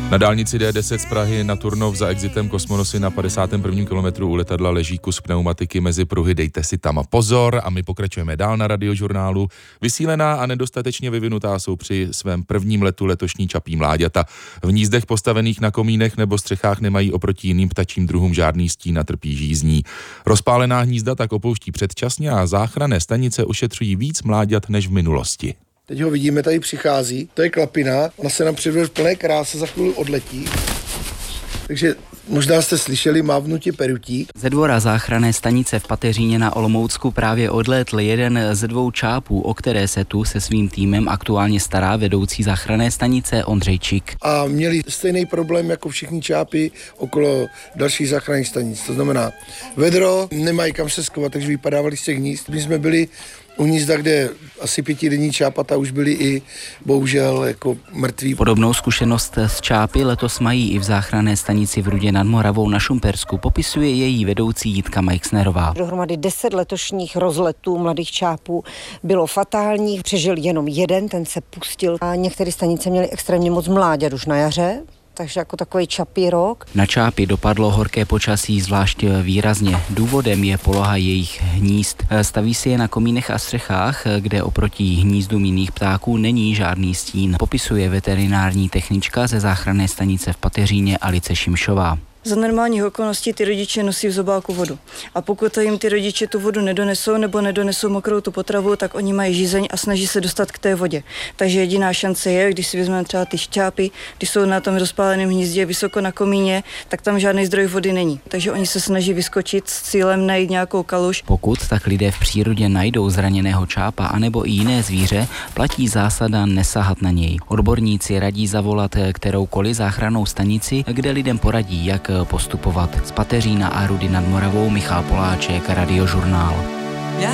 Na dálnici D10 z Prahy na Turnov za exitem Kosmonosy na 51. kilometru u letadla leží kus pneumatiky mezi pruhy, dejte si tam pozor a my pokračujeme dál na Radiožurnálu. Vysílená a nedostatečně vyvinutá jsou při svém prvním letu letošní čapí mláďata. V hnízdech postavených na komínech nebo střechách nemají oproti jiným ptačím druhům žádný stín a trpí žízní. Rozpálená hnízda tak opouští předčasně a záchranné stanice ošetřují víc mláďat než v minulosti. Teď ho vidíme, tady přichází, to je klapina, ona se nám předvede v plné kráse, za chvíli odletí. Takže možná jste slyšeli mávnutí perutí. Ze dvora záchranné stanice v Pateříně na Olomoucku právě odlétl jeden ze 2 čápů, o které se tu se svým týmem aktuálně stará vedoucí záchranné stanice Ondřejčík. A měli stejný problém jako všichni čápy okolo dalších záchranných stanic. To znamená, vedro, nemají kam se skovat, takže vypadávali z těch hnízd. My jsme byli u hnízda, kde asi 5denní čápata už byli i bohužel jako mrtví. Podobnou zkušenost s čápy letos mají i v záchranné stanici v Rudě nad Moravou na Šumpersku, popisuje její vedoucí Jitka Majksnerová. Dohromady 10 letošních rozletů mladých čápů bylo fatálních, přežil jenom jeden, ten se pustil a některé stanice měly extrémně moc mláďat už na jaře. Takže jako takový čapí rok. Na čápy dopadlo horké počasí zvlášť výrazně. Důvodem je poloha jejich hnízd. Staví si je na komínech a střechách, kde oproti hnízdům jiných ptáků není žádný stín. Popisuje veterinární technička ze záchranné stanice v Pateříně Alice Šimšová. Za normálních okolností ty rodiče nosí v zobáku vodu. A pokud jim ty rodiče tu vodu nedonesou nebo nedonesou mokrou tu potravu, tak oni mají žízeň a snaží se dostat k té vodě. Takže jediná šance je, když si vezmeme třeba ty šťápy, když jsou na tom rozpáleném hnízdě vysoko na komíně, tak tam žádný zdroj vody není. Takže oni se snaží vyskočit s cílem najít nějakou kaluž. Pokud tak lidé v přírodě najdou zraněného čápa anebo i jiné zvíře, platí zásada nesahat na něj. Odborníci radí zavolat kteroukoliv záchrannou stanici, kde lidem poradí, jak postupovat. Z Pateřína a Rudy nad Moravou Michal Poláček, Radiožurnál.